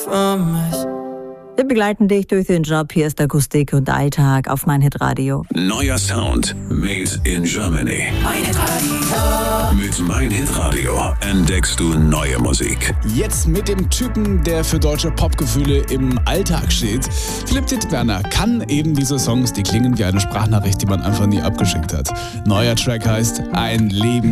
vermisst. Wir begleiten dich durch den Job. Hier ist Akustik und Alltag auf meinhitradio. Neuer Sound made in Germany. meinhitradio. Mit meinhitradio entdeckst du neue Musik. Jetzt mit dem Typen, der für deutsche Popgefühle im Alltag steht. Philipp Dittwerner kann eben diese Songs, die klingen wie eine Sprachnachricht, die man einfach nie abgeschickt hat. Neuer Track heißt Ein Leben